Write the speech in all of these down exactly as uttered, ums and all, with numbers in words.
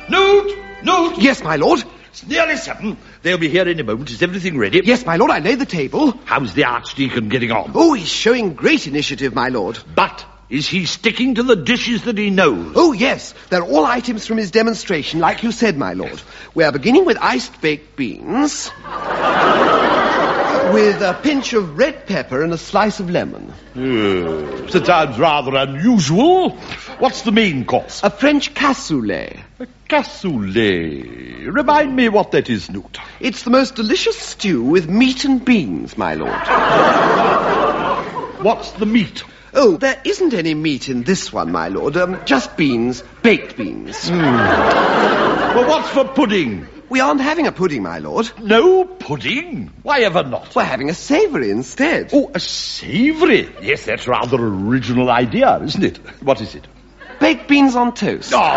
Newt! Newt! Yes, my lord. It's nearly seven. They'll be here any moment. Is everything ready? Yes, my lord, I laid the table. How's the Archdeacon getting on? Oh, he's showing great initiative, my lord. But is he sticking to the dishes that he knows? Oh, yes. They're all items from his demonstration, like you said, my lord. We're beginning with iced baked beans, with a pinch of red pepper and a slice of lemon. Uh, that sounds rather unusual. What's the main course? A French cassoulet. A cassoulet. Remind me what that is, Newt. It's the most delicious stew with meat and beans, my lord. What's the meat? Oh, there isn't any meat in this one, my lord. Um, just beans. Baked beans. Mm. Well, what's for pudding? We aren't having a pudding, my lord. No pudding? Why ever not? We're having a savoury instead. Oh, a savoury? Yes, that's rather an original idea, isn't it? What is it? Baked beans on toast. Oh.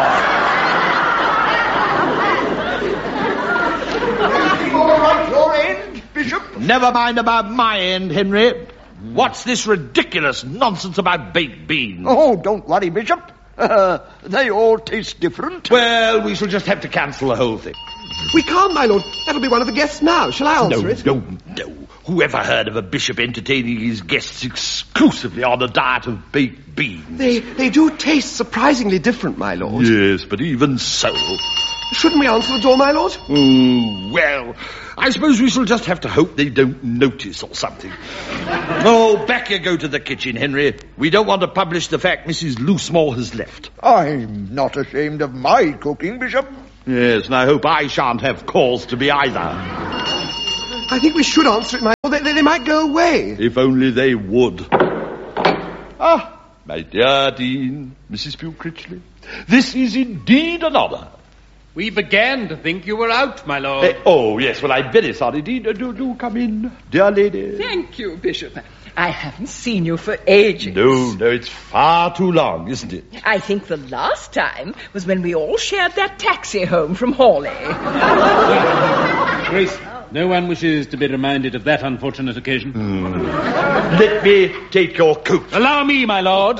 All right, your end, Bishop? Never mind about my end, Henry. What's this ridiculous nonsense about baked beans? Oh, don't worry, Bishop. Uh, they all taste different. Well, we shall just have to cancel the whole thing. We can't, my lord. That'll be one of the guests now. Shall I answer no, it? No, no. Whoever heard of a bishop entertaining his guests exclusively on a diet of baked beans? They, they do taste surprisingly different, my lord. Yes, but even so... Shouldn't we answer the door, my lord? Oh, well, I suppose we shall just have to hope they don't notice or something. Oh, back you go to the kitchen, Henry. We don't want to publish the fact Missus Loosemore has left. I'm not ashamed of my cooking, Bishop. Yes, and I hope I shan't have cause to be either. I think we should answer it, my lord. They, they, they might go away. If only they would. Ah, my dear Dean, Missus Pugh Critchley, this is indeed an honour. We began to think you were out, my lord. Uh, oh, yes, well, I'm very sorry, Dean. Uh, do, do come in, dear lady. Thank you, Bishop. I haven't seen you for ages. No, no, it's far too long, isn't it? I think the last time was when we all shared that taxi home from Hawley. Grace, no one wishes to be reminded of that unfortunate occasion. Mm. Let me take your coat. Allow me, my lord.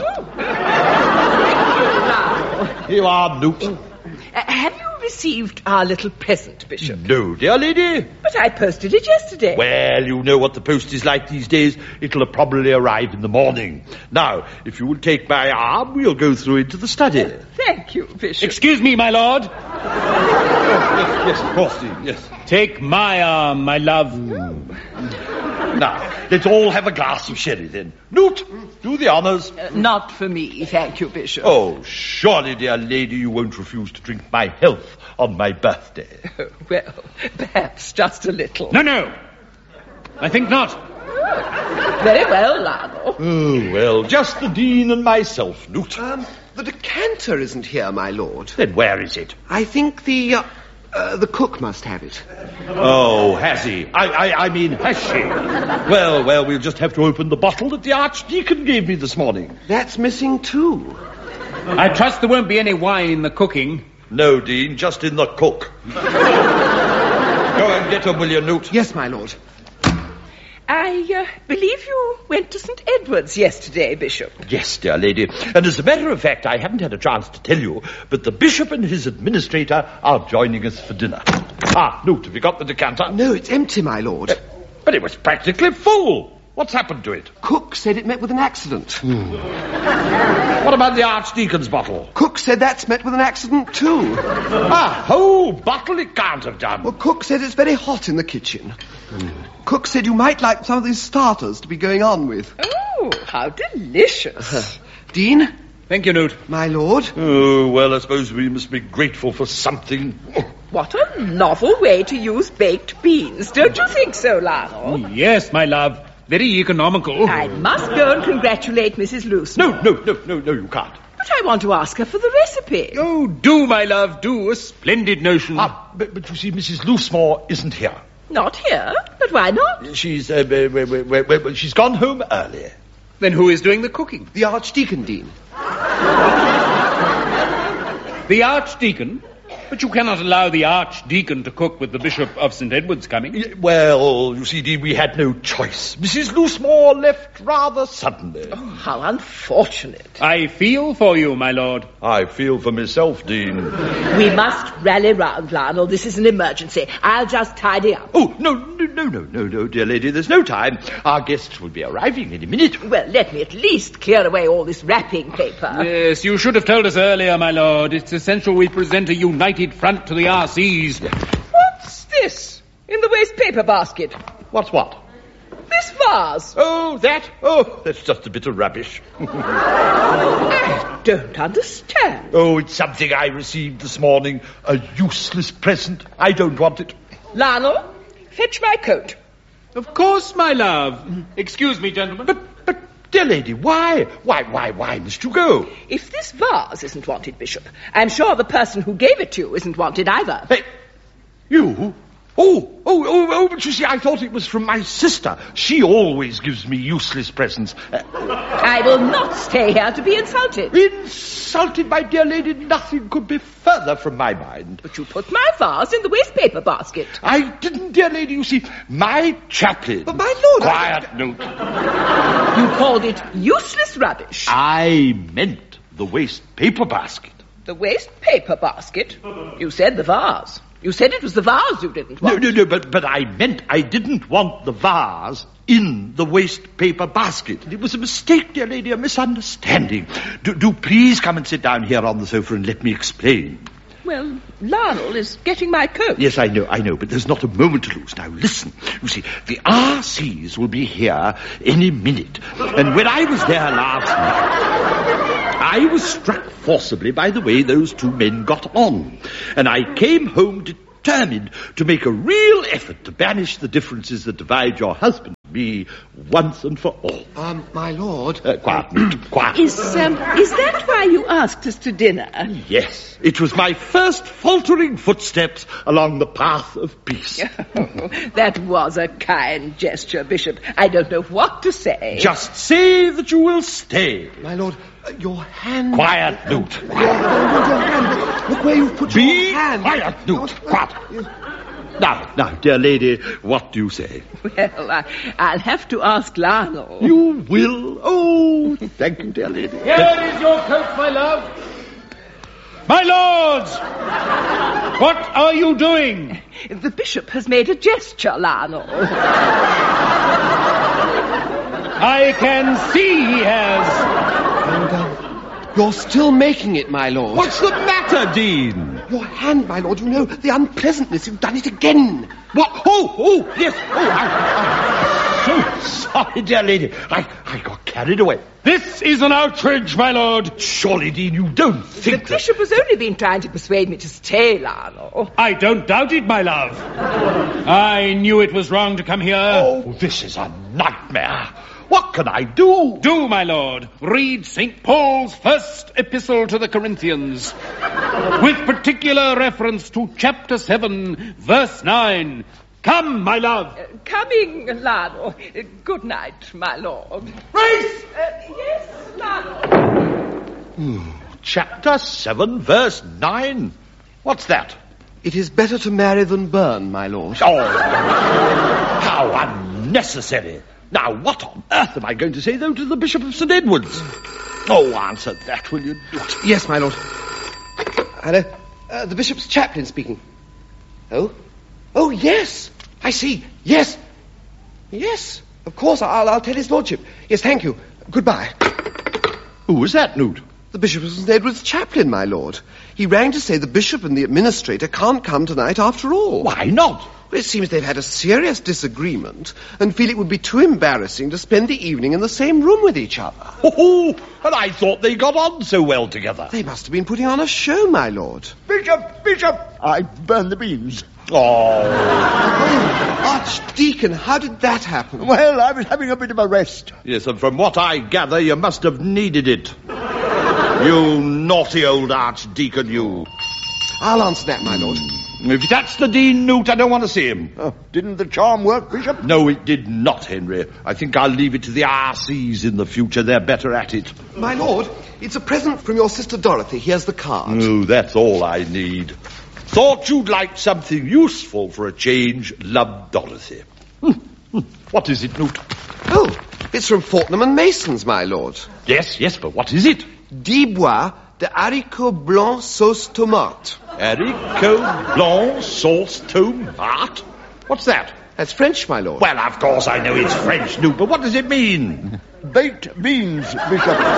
Here you are, Newt. Uh, have you received our little present, Bishop? No, dear lady. But I posted it yesterday. Well, you know what the post is like these days. It'll probably arrive in the morning. Now, if you will take my arm, we'll go through into the study. Uh, thank you, Bishop. Excuse me, my lord. Oh, yes, yes, of course, Dean, yes. Take my arm, my love. Mm. Now, let's all have a glass of sherry, then. Newt, do the honours. Uh, not for me, thank you, Bishop. Oh, surely, dear lady, you won't refuse to drink my health on my birthday. Oh, well, perhaps just a little. No, no. I think not. Oh, very well, Lionel. Oh, well, just the Dean and myself, Newt. Um, the decanter isn't here, my lord. Then where is it? I think the, uh, uh, the cook must have it. Oh, has he? I, I, I mean, has she? Well, well, we'll just have to open the bottle that the Archdeacon gave me this morning. That's missing too. I trust there won't be any wine in the cooking. No, Dean, just in the cook. Go and get him, will you, Newt? Yes, my lord. I uh, believe you went to Saint Edward's yesterday, Bishop. Yes, dear lady. And as a matter of fact, I haven't had a chance to tell you, but the bishop and his administrator are joining us for dinner. Ah, Newt, have you got the decanter? No, it's empty, my lord. Uh, but it was practically full. What's happened to it? Cook said it met with an accident. Hmm. What about the Archdeacon's bottle? Cook said that's met with an accident too. A whole bottle it can't have done. Well, Cook said it's very hot in the kitchen. Mm. Cook said you might like some of these starters to be going on with. Oh, how delicious. Uh, Dean? Thank you, Newt. My lord? Oh, well, I suppose we must be grateful for something. What a novel way to use baked beans. Don't you think so, Lionel? Oh, yes, my love. Very economical. I must go and congratulate Missus Loosemore. No, no, no, no, no, you can't. But I want to ask her for the recipe. Oh, do, my love, do. A splendid notion. Ah, but, but you see, Missus Loosemore isn't here. Not here? But why not? She's, uh, w- w- w- w- she's gone home early. Then who is doing the cooking? The Archdeacon, Dean. The Archdeacon? But you cannot allow the Archdeacon to cook with the Bishop of Saint Edward's coming. Well, you see, Dean, we had no choice. Missus Loosemore left rather suddenly. Oh, how unfortunate. I feel for you, my lord. I feel for myself, Dean. We must rally round, Lionel. This is an emergency. I'll just tidy up. Oh, no, no, no, no, no, no, dear lady, there's no time. Our guests will be arriving any minute. Well, let me at least clear away all this wrapping paper. Yes, you should have told us earlier, my lord. It's essential we present a united front to the R Cs. What's this in the waste paper basket? What's what? This vase. Oh, that? Oh, that's just a bit of rubbish. I don't understand. Oh, it's something I received this morning. A useless present. I don't want it. Lionel, fetch my coat. Of course, my love. Excuse me, gentlemen. But, but, dear lady, why? Why, why, why must you go? If this vase isn't wanted, Bishop, I'm sure the person who gave it to you isn't wanted either. Hey, you? Oh, oh, oh, oh, but you see, I thought it was from my sister. She always gives me useless presents. Uh, I will not stay here to be insulted. Insulted, my dear lady, nothing could be further from my mind. But you put my vase in the waste paper basket. I didn't, dear lady, you see, my chaplain... But my lord... Quiet, I... Newt. You called it useless rubbish. I meant the waste paper basket. The waste paper basket? You said the vase. You said it was the vase you didn't want. No, no, no, but, but I meant I didn't want the vase in the waste paper basket. It was a mistake, dear lady, a misunderstanding. Do, do please come and sit down here on the sofa and let me explain. Well, Lionel is getting my coat. Yes, I know, I know, but there's not a moment to lose. Now, listen. You see, the R Cs will be here any minute. And when I was there last night, I was struck forcibly by the way those two men got on. And I came home determined to make a real effort to banish the differences that divide your husband and me once and for all. Um, my lord... Uh, quiet, quiet. Is, um, is that why you asked us to dinner? Yes, it was my first faltering footsteps along the path of peace. That was a kind gesture, Bishop. I don't know what to say. Just say that you will stay. My lord, uh, your hand... Quiet, Newt. Your, your, your hand. Look where you've put Be your hand. quiet, Newt. Quiet. Now, now, dear lady, what do you say? Well, I, I'll have to ask Lionel. You will? Oh, thank you, dear lady. Here is your coat, my love. My lords! What are you doing? The Bishop has made a gesture, Lionel. I can see he has. And, uh, you're still making it, my lord. What's the matter, Dean? Your hand, my lord, you know, the unpleasantness. You've done it again. What? Oh, oh, yes. Oh, I, I'm so sorry, dear lady. I, I got carried away. This is an outrage, my lord. Surely, Dean, you don't The think that... Bishop has only been trying to persuade me to stay, Lionel. I don't doubt it, my love. I knew it was wrong to come here. Oh, this is a nightmare. What can I do? Do, my lord, read Saint Paul's first epistle to the Corinthians, with particular reference to chapter seven, verse nine. Come, my love. Uh, coming, Lionel. Uh, good night, my lord. Grace! Uh, yes, Lionel. Chapter seven, verse nine. What's that? It is better to marry than burn, my lord. Oh, how unnecessary. Now, what on earth am I going to say, though, to the Bishop of Saint Edward's? Oh, answer that, will you? Yes, my lord. Hello. Uh, the bishop's chaplain speaking. Oh? Oh, yes. I see. Yes. Yes. Of course, I'll, I'll tell his lordship. Yes, thank you. Goodbye. Who was that, Newt? The Bishop of Saint Edward's chaplain, my lord. He rang to say the bishop and the administrator can't come tonight after all. Why not? Well, it seems they've had a serious disagreement and feel it would be too embarrassing to spend the evening in the same room with each other. Oh, and I thought they got on so well together. They must have been putting on a show, my lord. Bishop, Bishop, I burned the beans. Oh. Archdeacon, how did that happen? Well, I was having a bit of a rest. Yes, and from what I gather, you must have needed it. You naughty old Archdeacon, you. I'll answer that, my lord. If that's the Dean, Newt, I don't want to see him. Oh, didn't the charm work, Bishop? No, it did not, Henry. I think I'll leave it to the R Cs in the future. They're better at it. My lord, it's a present from your sister Dorothy. Here's the card. Oh, that's all I need. Thought you'd like something useful for a change, loved Dorothy. Hmm, hmm. What is it, Newt? Oh, it's from Fortnum and Mason's, my lord. Yes, yes, but what is it? dix bois de haricots blancs sauce tomate. Haricots blanc sauce tomate? What's that? That's French, my lord. Well, of course I know it's French, Newt, but what does it mean? Baked beans, Bishop.